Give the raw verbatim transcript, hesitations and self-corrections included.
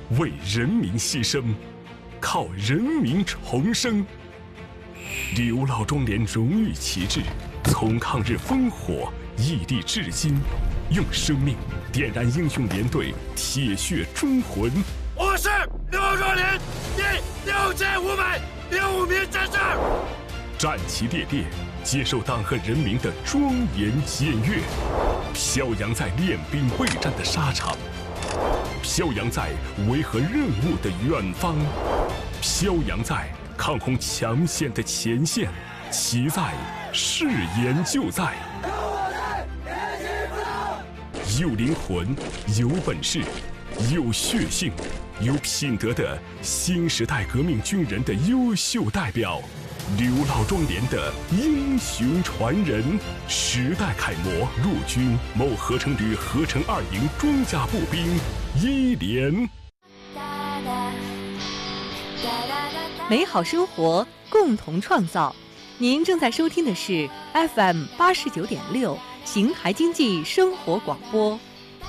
为人民牺牲，靠人民重生。刘老庄连荣誉旗帜从抗日烽火屹立至今，用生命点燃英雄连队铁血忠魂。 我是刘老庄连第六千五百零五名战士， 战旗猎猎，接受党和人民的庄严检阅，飘扬在练兵备战的沙场，飘扬在维和任务的远方，飘扬在抗洪抢险的前线，其在誓言就在。有灵魂，有本事，有血性，有品德的新时代革命军人的优秀代表，刘老庄连的英雄传人，时代楷模，陆军某合成旅合成二营装甲步兵一连。 美好生活，共同创造。您正在收听的是 F M 八十九点六。邢台经济生活广播。